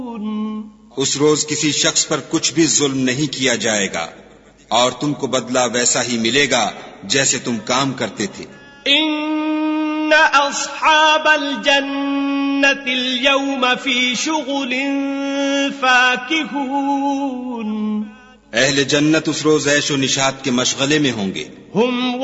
उस रोज किसी शख्स पर कुछ भी जुल्म नहीं किया जाएगा और तुमको बदला वैसा ही मिलेगा जैसे तुम काम करते थे। इन्न अस्हाबल जन्नतिल यौम फी शुगुलिन फाकिहून। अहले जन्नत उस रोज ऐशो निशात के मशगले में होंगे।